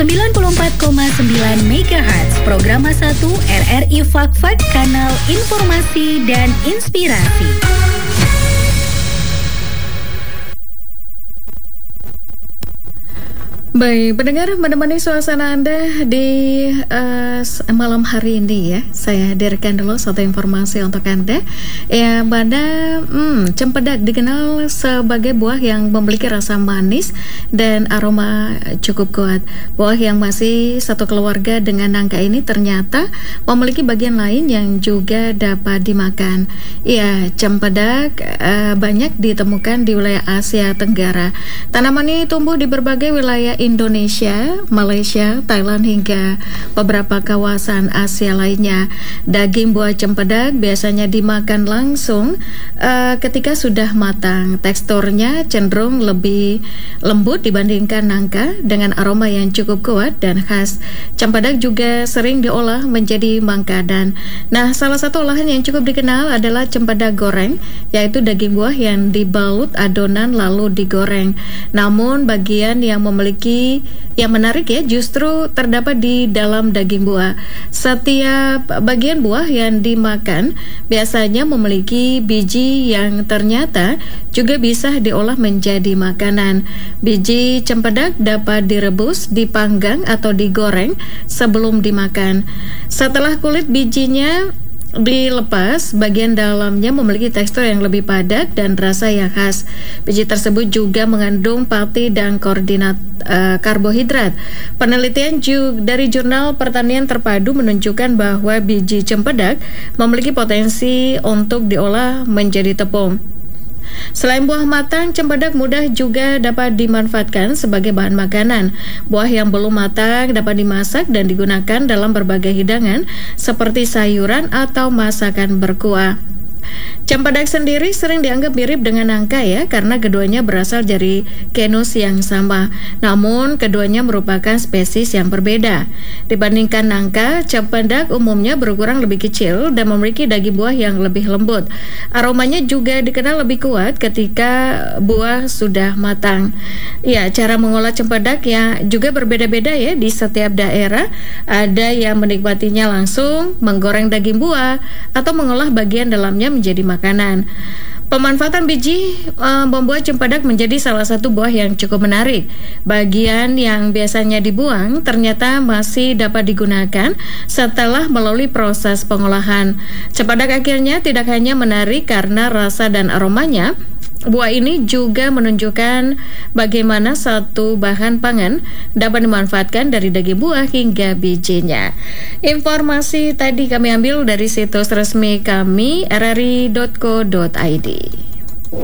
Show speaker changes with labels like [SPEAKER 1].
[SPEAKER 1] 94,9 MHz, Programa 1 RRI Fak-Fak, Kanal Informasi dan Inspirasi.
[SPEAKER 2] Baik, pendengar, menemani suasana Anda di malam hari ini ya. Saya hadirkan dulu satu informasi untuk Anda. Ya, pada cempedak dikenal sebagai buah yang memiliki rasa manis dan aroma cukup kuat. Buah yang masih satu keluarga dengan nangka ini ternyata memiliki bagian lain yang juga dapat dimakan. Ya, cempedak banyak ditemukan di wilayah Asia Tenggara. Tanaman ini tumbuh di berbagai wilayah Indonesia, Malaysia, Thailand hingga beberapa kawasan Asia lainnya. Daging buah cempedak biasanya dimakan langsung ketika sudah matang. Teksturnya cenderung lebih lembut dibandingkan nangka dengan aroma yang cukup kuat dan khas. Cempedak juga sering diolah menjadi makanan. Nah, salah satu olahan yang cukup dikenal adalah cempedak goreng, yaitu daging buah yang dibalut adonan lalu digoreng. Namun bagian yang menarik ya justru terdapat di dalam daging buah. Setiap bagian buah yang dimakan biasanya memiliki biji yang ternyata juga bisa diolah menjadi makanan. Biji cempedak dapat direbus, dipanggang atau digoreng sebelum dimakan. Setelah kulit bijinya dilepas, bagian dalamnya memiliki tekstur yang lebih padat dan rasa yang khas. Biji tersebut juga mengandung pati dan karbohidrat. Penelitian dari Jurnal Pertanian Terpadu menunjukkan bahwa biji cempedak memiliki potensi untuk diolah menjadi tepung. Selain buah matang, cempedak mudah juga dapat dimanfaatkan sebagai bahan makanan. Buah yang belum matang dapat dimasak dan digunakan dalam berbagai hidangan seperti sayuran atau masakan berkuah. Cempedak sendiri sering dianggap mirip dengan nangka ya, karena keduanya berasal dari genus yang sama. Namun keduanya merupakan spesies yang berbeda. Dibandingkan nangka, cempedak umumnya berukuran lebih kecil dan memiliki daging buah yang lebih lembut. Aromanya juga dikenal lebih kuat ketika buah sudah matang. Ya, cara mengolah cempedak ya juga berbeda-beda ya di setiap daerah. Ada yang menikmatinya langsung, menggoreng daging buah, atau mengolah bagian dalamnya menjadi makanan. Pemanfaatan biji membuat cempedak menjadi salah satu buah yang cukup menarik. Bagian yang biasanya dibuang ternyata masih dapat digunakan setelah melalui proses pengolahan. Cempedak akhirnya tidak hanya menarik karena rasa dan aromanya, buah ini juga menunjukkan bagaimana satu bahan pangan dapat dimanfaatkan dari daging buah hingga bijinya. Informasi tadi kami ambil dari situs resmi kami rri.co.id.